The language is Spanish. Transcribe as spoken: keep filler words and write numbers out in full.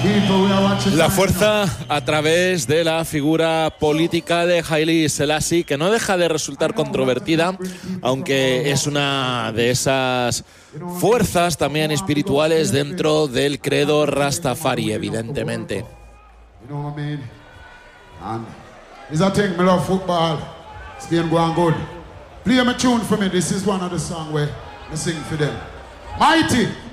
La fuerza a través de la figura política de Haile Selassie, que no deja de resultar controvertida, aunque es una de esas fuerzas también espirituales dentro del credo Rastafari, evidentemente. Play me tune for me. This is one of the songs where I sing for them. Mighty.